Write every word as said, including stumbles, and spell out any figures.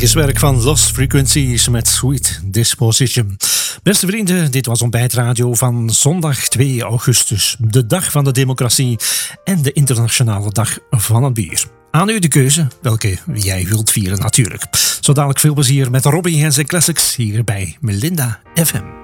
Magisch werk van Lost Frequencies met Sweet Disposition. Beste vrienden, dit was Ontbijt Radio van zondag twee augustus. De dag van de democratie en de internationale dag van het bier. Aan u de keuze, welke jij wilt vieren natuurlijk. Zo dadelijk veel plezier met Robbie en zijn classics hier bij Melinda F M.